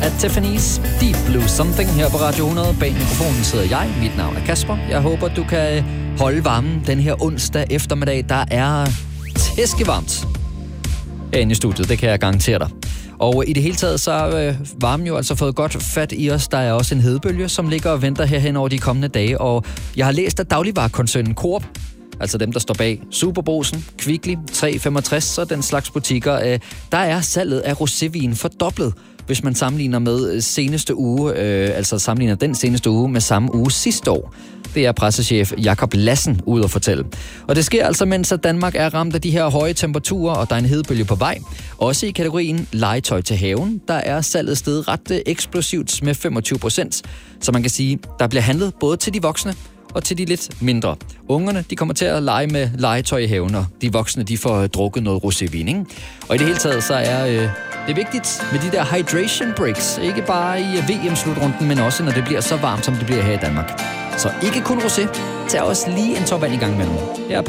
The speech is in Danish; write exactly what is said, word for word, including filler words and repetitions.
af Tiffany's Deep Blue Something her på Radio hundrede. Bag mikrofonen sidder jeg. Mit navn er Kasper. Jeg håber, du kan holde varmen den her onsdag eftermiddag. Der er tæskevarmt herinde i studiet, det kan jeg garantere dig. Og i det hele taget, så har øh, varmen jo altså fået godt fat i os. Der er også en hedebølge, som ligger og venter herhen over de kommende dage. Og jeg har læst, at dagligvarekoncernen Coop, altså dem, der står bag Superbrugsen, Kvickly, tre femogtres og den slags butikker, øh, der er salget af rosévin fordoblet, hvis man sammenligner med seneste uge, øh, altså sammenligner den seneste uge med samme uge sidste år. Det er pressechef Jakob Lassen ud at fortælle. Og det sker altså, mens at Danmark er ramt af de her høje temperaturer, og der er en hedebølge på vej. Også i kategorien legetøj til haven, der er salget steget ret eksplosivt med femogtyve procent. Så man kan sige, der bliver handlet både til de voksne og til de lidt mindre. Ungerne, de kommer til at lege med legetøj i haven, og de voksne, de får drukket noget rosévin, ikke? Og i det hele taget, så er øh, det vigtigt med de der hydration breaks. Ikke bare i V M-slutrunden, men også når det bliver så varmt, som det bliver her i Danmark. Så ikke kun rosé, tag også lige en tår vand i gang imellem. Her er